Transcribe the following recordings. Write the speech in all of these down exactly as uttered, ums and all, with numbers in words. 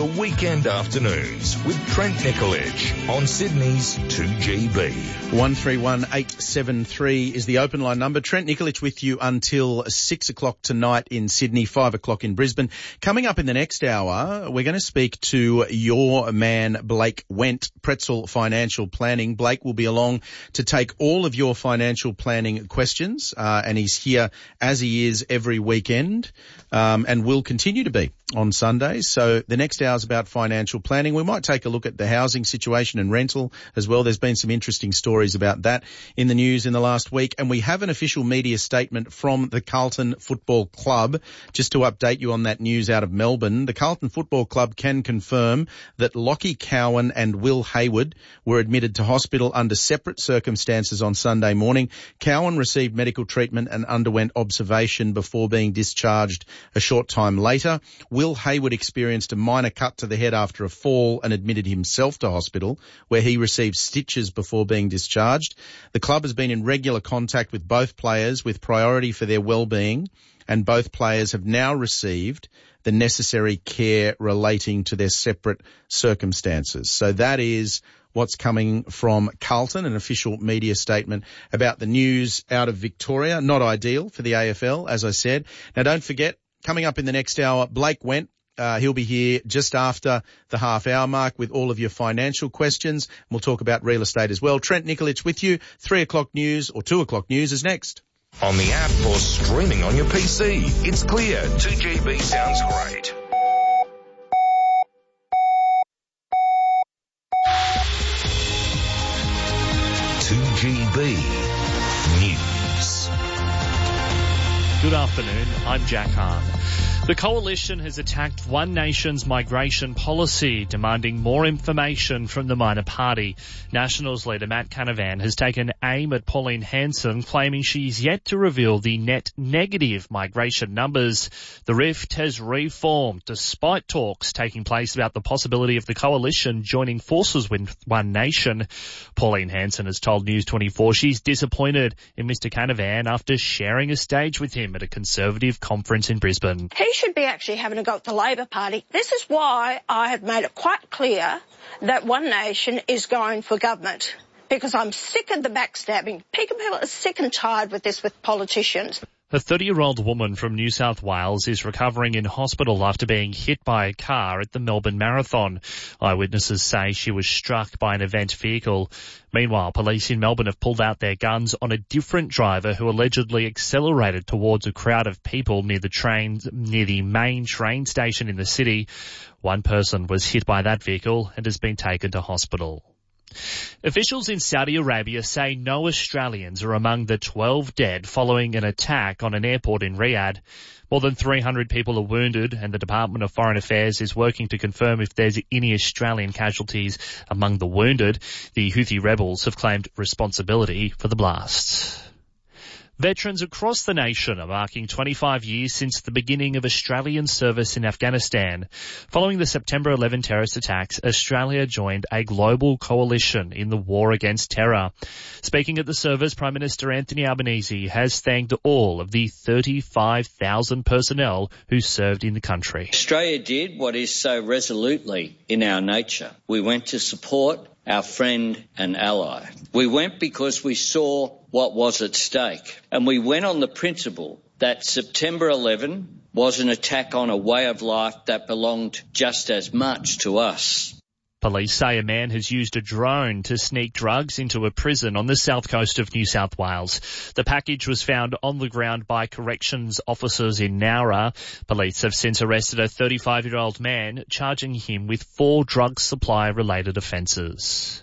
weekend afternoons with Trent Nicolich on Sydney's two G B. one three one eight seven three is the open line number. Trent Nicolich with you until six o'clock tonight in Sydney, five o'clock in Brisbane. Coming up in the next hour, we're going to speak to your man, Blake Wendt, Pretzel Financial Planning. Blake will be along to take all of your financial planning questions, uh, and he's here as he is every weekend, um, and will continue to be on Sundays. So the next hour is about financial planning. We might take a look at the housing situation and rental as well. There's been some interesting stories about that in the news in the last week. And we have an official media statement from the Carlton Football Club. Just to update you on that news out of Melbourne, the Carlton Football Club can confirm that Lockie Cowan and Will Hayward were admitted to hospital under separate circumstances on Sunday morning. Cowan received medical treatment and underwent observation before being discharged a short time later. Will Hayward experienced a minor cut to the head after a fall and admitted himself to hospital, where he received stitches before being discharged. The club has been in regular contact with both players with priority for their well-being, and both players have now received the necessary care relating to their separate circumstances. So that is what's coming from Carlton, an official media statement about the news out of Victoria. Not ideal for the A F L, as I said. Now, don't forget, coming up in the next hour, Blake Wendt. Uh, he'll be here just after the half hour mark with all of your financial questions. We'll talk about real estate as well. Trent Nicolich with you. Three o'clock news or two o'clock news is next. On the app or streaming on your P C. It's clear. two G B sounds great. two G B News. Good afternoon, I'm Jack Hahn. The Coalition has attacked One Nation's migration policy, demanding more information from the minor party. Nationals leader Matt Canavan has taken aim at Pauline Hanson, claiming she's yet to reveal the net negative migration numbers. The rift has reformed despite talks taking place about the possibility of the Coalition joining forces with One Nation. Pauline Hanson has told News twenty-four she's disappointed in Mister Canavan after sharing a stage with him at a Conservative conference in Brisbane. He should be actually having a go at the Labor Party. This is why I have made it quite clear that One Nation is going for government, because I'm sick of the backstabbing. People are sick and tired with this with politicians. A thirty-year-old woman from New South Wales is recovering in hospital after being hit by a car at the Melbourne Marathon. Eyewitnesses say she was struck by an event vehicle. Meanwhile, police in Melbourne have pulled out their guns on a different driver who allegedly accelerated towards a crowd of people near the train, near the main train station in the city. One person was hit by that vehicle and has been taken to hospital. Officials in Saudi Arabia say no Australians are among the twelve dead following an attack on an airport in Riyadh. More than three hundred people are wounded, and the Department of Foreign Affairs is working to confirm if there's any Australian casualties among the wounded. The Houthi rebels have claimed responsibility for the blasts. Veterans across the nation are marking twenty-five years since the beginning of Australian service in Afghanistan. Following the September eleventh terrorist attacks, Australia joined a global coalition in the war against terror. Speaking at the service, Prime Minister Anthony Albanese has thanked all of the thirty-five thousand personnel who served in the country. Australia did what is so resolutely in our nature. We went to support our friend and ally. We went because we saw what was at stake, and we went on the principle that September eleventh was an attack on a way of life that belonged just as much to us. Police say a man has used a drone to sneak drugs into a prison on the south coast of New South Wales. The package was found on the ground by corrections officers in Nowra. Police have since arrested a thirty-five-year-old man, charging him with four drug supply-related offences.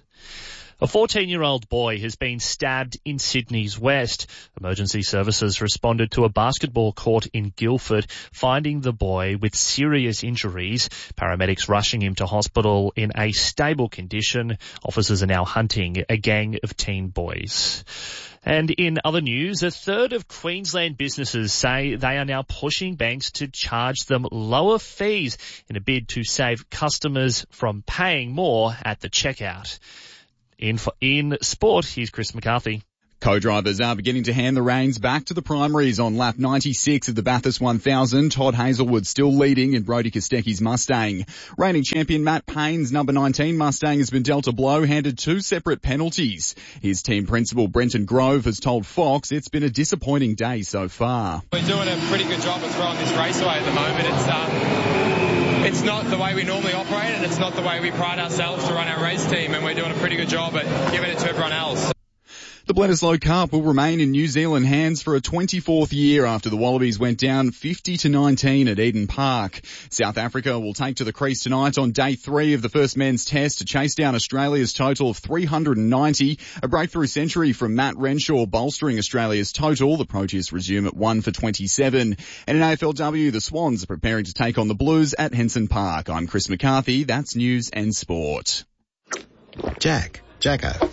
A fourteen-year-old boy has been stabbed in Sydney's west. Emergency services responded to a basketball court in Guildford, finding the boy with serious injuries. Paramedics rushing him to hospital in a stable condition. Officers are now hunting a gang of teen boys. And in other news, a third of Queensland businesses say they are now pushing banks to charge them lower fees in a bid to save customers from paying more at the checkout. In, in sport, here's Chris McCarthy. Co-drivers are beginning to hand the reins back to the primaries on lap ninety-six of the Bathurst one thousand. Todd Hazelwood still leading in Brodie Kostecki's Mustang. Reigning champion Matt Payne's number nineteen Mustang has been dealt a blow, handed two separate penalties. His team principal Brenton Grove has told Fox it's been a disappointing day so far. We're doing a pretty good job of throwing this raceway at the moment. It's um, it's not the way we normally operate, and it's not the way we pride ourselves to run our race team, and we're doing a pretty good job at giving it to everyone else. The Bledisloe Cup will remain in New Zealand hands for a twenty-fourth year after the Wallabies went down fifty to nineteen at Eden Park. South Africa will take to the crease tonight on day three of the first men's test to chase down Australia's total of three hundred ninety. A breakthrough century from Matt Renshaw bolstering Australia's total. The Proteas resume at one for twenty-seven. And in A F L W, the Swans are preparing to take on the Blues at Henson Park. I'm Chris McCarthy. That's News and Sport. Jack. Jacko.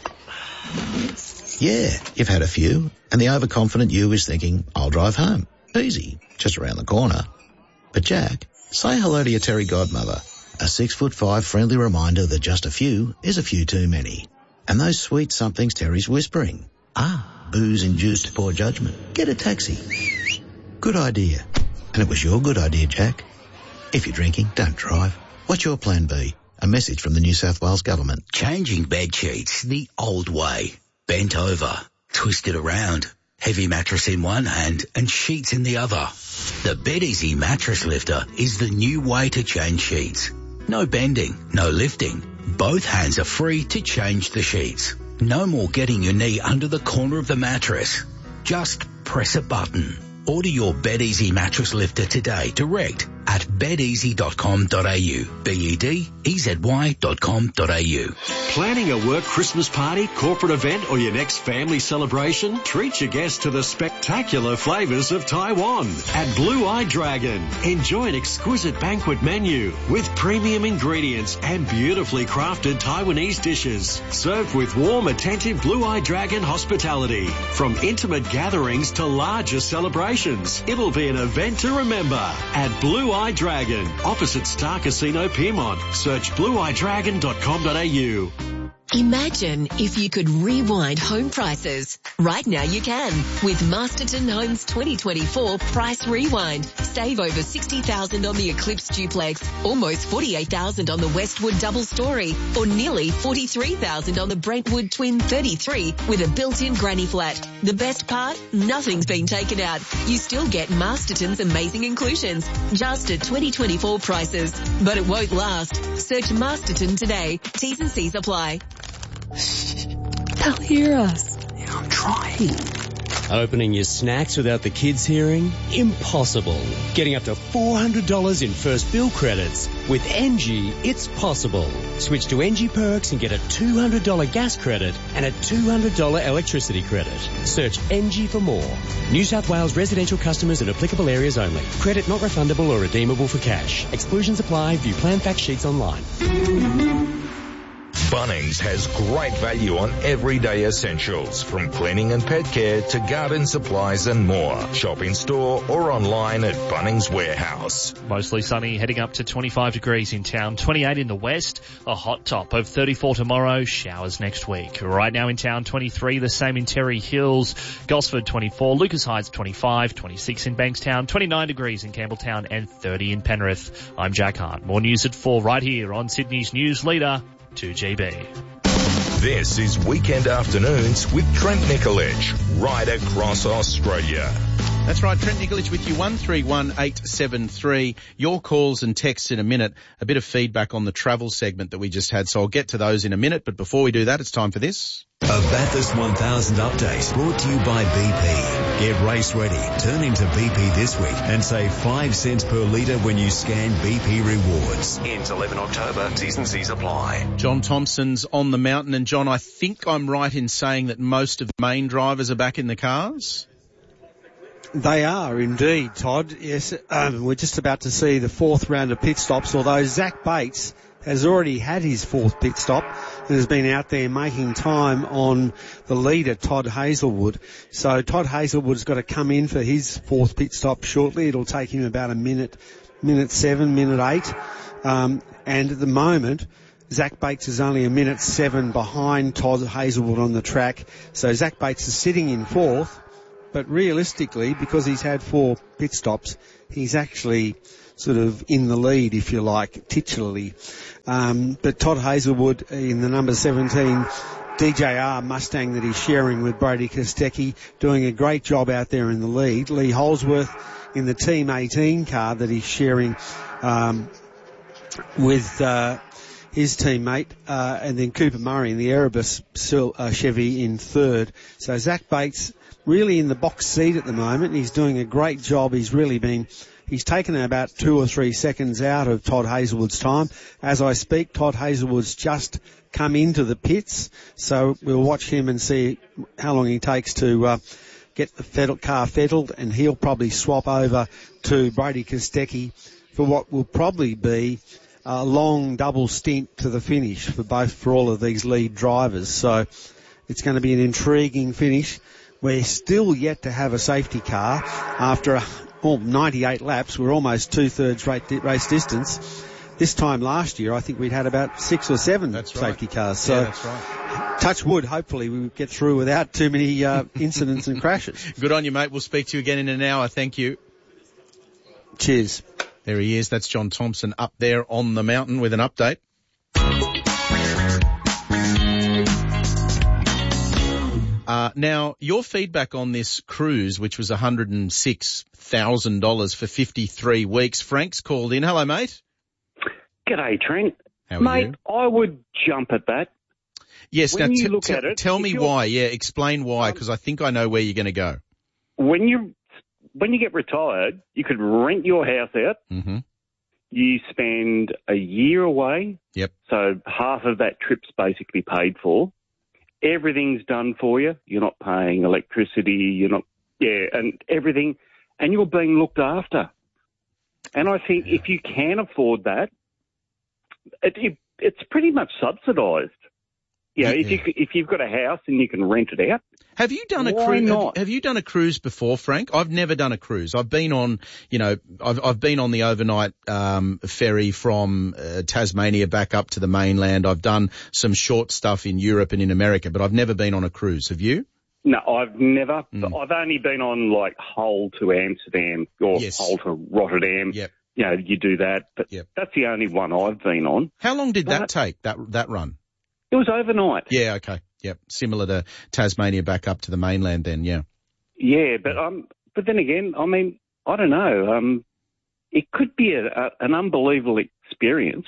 Yeah, you've had a few, and the overconfident you is thinking, I'll drive home. Easy, just around the corner. But Jack, say hello to your Terry godmother. A six foot five friendly reminder that just a few is a few too many. And those sweet somethings Terry's whispering. Ah, booze-induced poor judgment. Get a taxi. Good idea. And it was your good idea, Jack. If you're drinking, don't drive. What's your plan B? A message from the New South Wales government. Changing bed sheets the old way. Bent over, twisted around, heavy mattress in one hand and sheets in the other. The BedEasy Mattress Lifter is the new way to change sheets. No bending, no lifting. Both hands are free to change the sheets. No more getting your knee under the corner of the mattress. Just press a button. Order your BedEasy Mattress Lifter today direct at bed easy dot com dot a u. B E D E Z Y dot com dot a u. Planning a work Christmas party, corporate event or your next family celebration? Treat your guests to the spectacular flavours of Taiwan at Blue Eye Dragon. Enjoy an exquisite banquet menu with premium ingredients and beautifully crafted Taiwanese dishes served with warm, attentive Blue Eye Dragon hospitality. From intimate gatherings to larger celebrations, it'll be an event to remember at Blue Eye Dragon, opposite Star Casino Piedmont. Search blue eye dragon dot com dot a u. Imagine if you could rewind home prices. Right now you can with Masterton Homes twenty twenty-four Price Rewind. Save over sixty thousand dollars on the Eclipse Duplex, almost forty-eight thousand dollars on the Westwood Double Story, or nearly forty-three thousand dollars on the Brentwood Twin thirty-three with a built-in granny flat. The best part? Nothing's been taken out. You still get Masterton's amazing inclusions, just at twenty twenty-four prices. But it won't last. Search Masterton today. T's and C's apply. They'll hear us. Yeah, I'm trying. Opening your snacks without the kids hearing? Impossible. Getting up to four hundred dollars in first bill credits. With N G, it's possible. Switch to N G Perks and get a two hundred dollars gas credit and a two hundred dollars electricity credit. Search N G for more. New South Wales residential customers in applicable areas only. Credit not refundable or redeemable for cash. Exclusions apply. View plan fact sheets online. Bunnings has great value on everyday essentials, from cleaning and pet care to garden supplies and more. Shop in store or online at Bunnings Warehouse. Mostly sunny, heading up to twenty-five degrees in town, twenty-eight in the west, a hot top of thirty-four tomorrow, showers next week. Right now in town, twenty-three, the same in Terry Hills, Gosford twenty-four, Lucas Heights twenty-five, twenty-six in Bankstown, twenty-nine degrees in Campbelltown and thirty in Penrith. I'm Jack Hart. More news at four right here on Sydney's News Leader, two G B. This is Weekend Afternoons with Trent Nicolich, right across Australia. That's right, Trent Nicolich with you, one three one eight seven three. Your calls and texts in a minute. A bit of feedback on the travel segment that we just had, so I'll get to those in a minute. But before we do that, it's time for this. A Bathurst one thousand update brought to you by B P. Get race ready. Turn into B P this week and save five cents per litre when you scan B P Rewards. Ends eleven October. T's and C's apply. John Thompson's on the mountain. And John, I think I'm right in saying that most of the main drivers are back in the cars? They are indeed, Todd. Yes, um, we're just about to see the fourth round of pit stops, although Zach Bates has already had his fourth pit stop and has been out there making time on the leader, Todd Hazelwood. So Todd Hazelwood's got to come in for his fourth pit stop shortly. It'll take him about a minute, minute seven, minute eight. Um, and at the moment, Zach Bates is only a minute seven behind Todd Hazelwood on the track. So Zach Bates is sitting in fourth, but realistically, because he's had four pit stops, he's actually sort of in the lead, if you like, titularly. Um, but Todd Hazelwood in the number seventeen D J R Mustang that he's sharing with Brady Kostecki, doing a great job out there in the lead. Lee Holsworth in the Team eighteen car that he's sharing um, with uh, his teammate, uh, and then Cooper Murray in the Erebus uh, Chevy in third. So Zach Bates really in the box seat at the moment. He's doing a great job. He's really been, he's taken about two or three seconds out of Todd Hazelwood's time. As I speak, Todd Hazelwood's just come into the pits, so we'll watch him and see how long he takes to uh, get the fettle, car fettled, and he'll probably swap over to Brady Kostecki for what will probably be a long double stint to the finish for both, for all of these lead drivers. So it's going to be an intriguing finish. We're still yet to have a safety car after a, oh, ninety-eight laps. We're almost two-thirds race distance. This time last year, I think we'd had about six or seven that's safety right. cars. So, yeah, that's right. Touch wood, hopefully we get through without too many uh, incidents and crashes. Good on you, mate. We'll speak to you again in an hour. Thank you. Cheers. There he is. That's John Thompson up there on the mountain with an update. Uh, now, your feedback on this cruise, which was one hundred six thousand dollars for fifty-three weeks. Frank's called in. Hello, mate. G'day, Trent. How are Mate, you? I would jump at that. Yes, when now you t- look t- at it, tell me you're- why. Yeah, explain why, because I think I know where you're going to go. When you when you get retired, you could rent your house out. Mm-hmm. You spend a year away. Yep. So half of that trip's basically paid for. Everything's done for you. You're not paying electricity. You're not, yeah, and everything, and you're being looked after. And I think if you can afford that, it, it, it's pretty much subsidised. You know, Yeah. if you if you've got a house and you can rent it out. Have you done a Why cruise? not? Have, have you done a cruise before, Frank? I've never done a cruise. I've been on, you know, I've I've been on the overnight um, ferry from uh, Tasmania back up to the mainland. I've done some short stuff in Europe and in America, but I've never been on a cruise. Have you? No, I've never. Mm. I've only been on like Hull to Amsterdam or Yes. Hull to Rotterdam. Yep. You know, you do that, but Yep. that's the only one I've been on. How long did that But- take? That that run? It was overnight. Yeah. Okay. Yep. Similar to Tasmania back up to the mainland. Then. Yeah. Yeah, but um, but then again, I mean, I don't know. Um, it could be a, a, an unbelievable experience.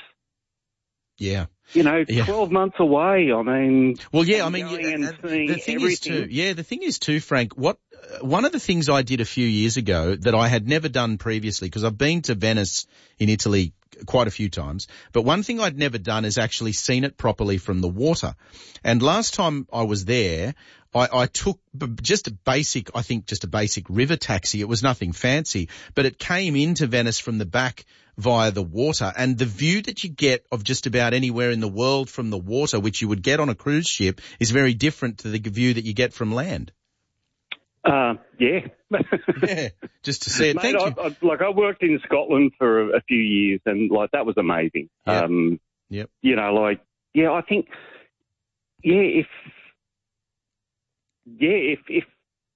Yeah. You know, Yeah. twelve months away. I mean, Well, yeah, I mean, going yeah, and and seeing the thing is everything. too, yeah, the thing is too, Frank, what, uh, one of the things I did a few years ago that I had never done previously, because I've been to Venice in Italy quite a few times, but one thing I'd never done is actually seen it properly from the water. And last time I was there, I, I took b- just a basic, I think just a basic river taxi. It was nothing fancy, but it came into Venice from the back via the water, and the view that you get of just about anywhere in the world from the water, which you would get on a cruise ship, is very different to the view that you get from land. Uh, yeah. Yeah, just to see it. Mate, Thank I, you. I, like I worked in Scotland for a, a few years, and like that was amazing. Yeah. Um, Yep. You know, like yeah, I think yeah, if yeah, if if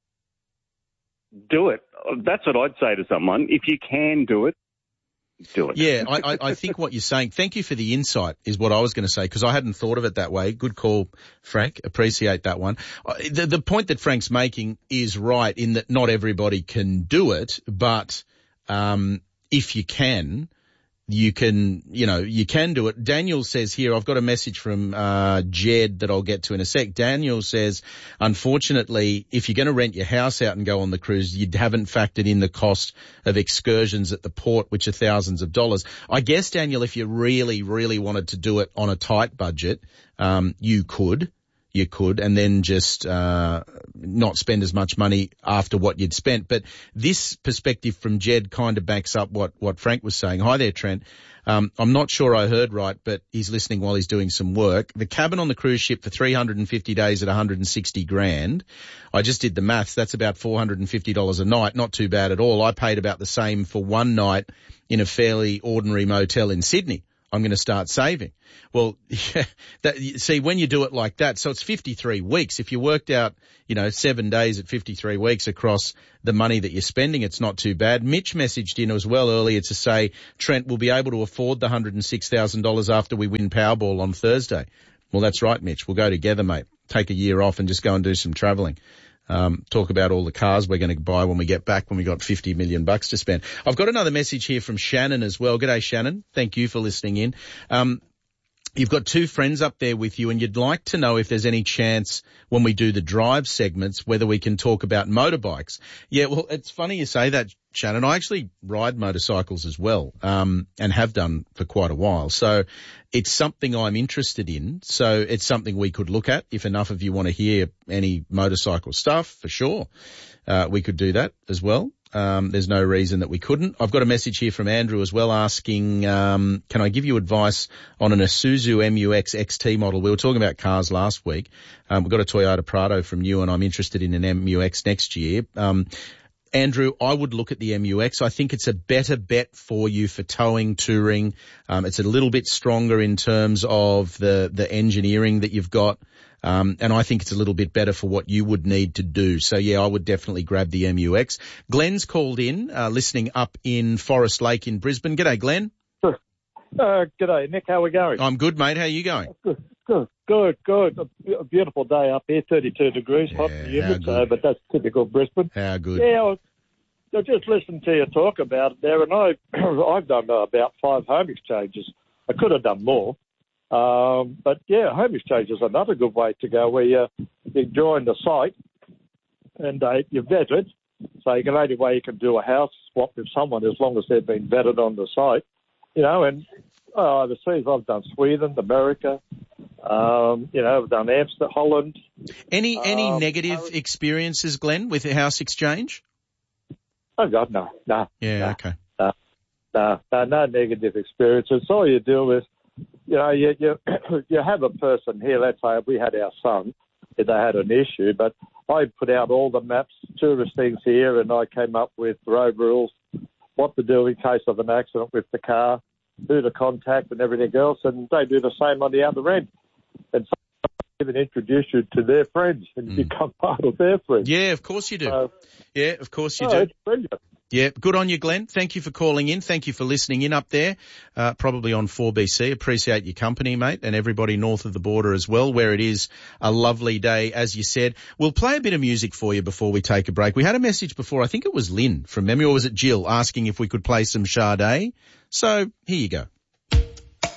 do it. That's what I'd say to someone. If you can do it, do it. Yeah, I, I, I think what you're saying, thank you for the insight, is what I was going to say, because I hadn't thought of it that way. Good call, Frank. Appreciate that one. Uh, The, the point that Frank's making is right in that not everybody can do it, but um, if you can, you can, you know, you can do it. Daniel says here, I've got a message from uh Jed that I'll get to in a sec. Daniel says, unfortunately, if you're going to rent your house out and go on the cruise, you haven't factored in the cost of excursions at the port, which are thousands of dollars. I guess, Daniel, if you really, really wanted to do it on a tight budget, um, you could. You could, and then just uh not spend as much money after what you'd spent. But this perspective from Jed kind of backs up what, what Frank was saying. Hi there, Trent. Um, I'm not sure I heard right, but he's listening while he's doing some work. The cabin on the cruise ship for three hundred fifty days at one hundred sixty grand. I just did the maths. That's about four hundred fifty dollars a night. Not too bad at all. I paid about the same for one night in a fairly ordinary motel in Sydney. I'm going to start saving. Well, yeah, that, see, when you do it like that, so it's fifty-three weeks. If you worked out, you know, seven days at fifty-three weeks across the money that you're spending, it's not too bad. Mitch messaged in as well earlier to say Trent will be able to afford the one hundred six thousand dollars after we win Powerball on Thursday. Well, that's right, Mitch. We'll go together, mate. Take a year off and just go and do some travelling. Um, talk about all the cars we're going to buy when we get back, when we got fifty million bucks to spend. I've got another message here from Shannon as well. G'day, Shannon. Thank you for listening in. Um, you've got two friends up there with you and you'd like to know if there's any chance when we do the drive segments whether we can talk about motorbikes. Yeah, well, it's funny you say that, Shannon. I actually ride motorcycles as well, um, and have done for quite a while. So it's something I'm interested in. So it's something we could look at. If enough of you want to hear any motorcycle stuff, for sure, uh, we could do that as well. Um, there's no reason that we couldn't. I've got a message here from Andrew as well asking, um, can I give you advice on an Isuzu M U X X T model? We were talking about cars last week. Um, we've got a Toyota Prado from you and I'm interested in an M U X next year. Um, Andrew, I would look at the M U X. I think it's a better bet for you for towing, touring. Um, it's a little bit stronger in terms of the, the engineering that you've got. Um, and I think it's a little bit better for what you would need to do. So yeah, I would definitely grab the M U X. Glenn's called in, uh, listening up in Forest Lake in Brisbane. G'day, Glenn. Uh, g'day, Nick. How are we going? I'm good, mate. How are you going? Good, good, good, good. A beautiful day up here, thirty-two degrees, hot and humid, so, but that's typical Brisbane. How good? Yeah, I was, I just listened to you talk about it there, and I, I've done uh, about five home exchanges. I could have done more. Um, but yeah, home exchange is another good way to go where you, you join the site and uh, you vet it. So you can only way you can do a house swap with someone as long as they've been vetted on the site, you know, and uh, overseas I've done Sweden, America, um, you know, I've done Amsterdam, Holland. Any, any um, negative Paris. experiences, Glenn, with a house exchange? Oh God, no, no. Yeah, no, okay. No, no, no, no negative experiences. All you deal with, you know, you, you you have a person here, let's say we had our son, if they had an issue, but I put out all the maps, tourist things here, and I came up with road rules, what to do in case of an accident with the car, who to contact and everything else, and they do the same on the other end. And some even introduce you to their friends and mm. become part of their friends. Yeah, of course you do. Uh, yeah, of course you oh, do. It's brilliant. Yeah, good on you, Glenn. Thank you for calling in. Thank you for listening in up there, uh, probably on four B C. Appreciate your company, mate, and everybody north of the border as well, where it is a lovely day, as you said. We'll play a bit of music for you before we take a break. We had a message before, I think it was Lynn from memory, or was it Jill, asking if we could play some Sade. So here you go.